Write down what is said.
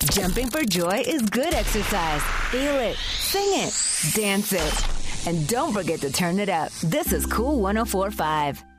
Jumping for joy is good exercise. Feel it, sing it, dance it. And don't forget to turn it up. This is Cool 104.5.